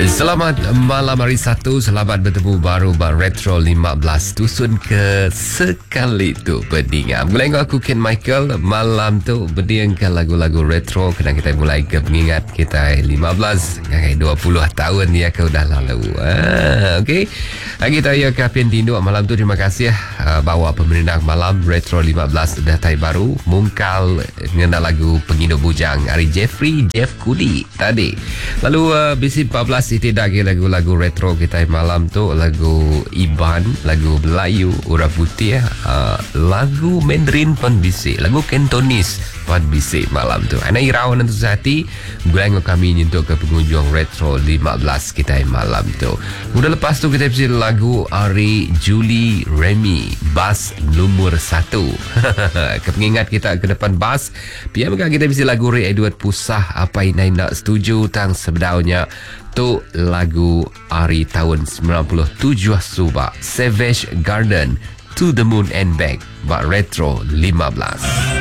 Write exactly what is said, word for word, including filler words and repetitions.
Selamat malam hari satu. Selamat bertemu baru Bang Retro lima belas Tusun ke sekali tu pendengar. Mulai aku Ken Michael. Malam tu berdiangkan lagu-lagu retro. Kena kita mulai ke mengingat kita lima belas ngai dua puluh tahun ya ke udah lalu. Ah, okey. Kita ya Kapien Tindu malam tu terima kasih uh, bawa pemerintah malam Retro lima belas datai baru mungkal mengenal lagu Pengindu Bujang Ari Jeffrey Jeff Kudi tadi. Lalu uh, bisi empat belas tidak lagi lagu-lagu retro kita malam tu, lagu Iban, lagu Melayu Urap Putih, uh, lagu Mandarin pun bisi, lagu Cantonese pun bisi malam tu. Ana irawan untuk sehati gulai kami nyentuh ke pengunjung Retro lima belas kita malam tu. Udah lepas tu kita bisi lagu Ari Julie Remy Bass nomor satu. Kepengingat kita ke depan bass. Biar kita bisi lagu Ray Edward Pusah apa ini nak setuju tang sebenarnya tu lagu Ari tahun sembilan puluh tujuh Subak Savage Garden To the Moon and Back Bak Retro lima belas.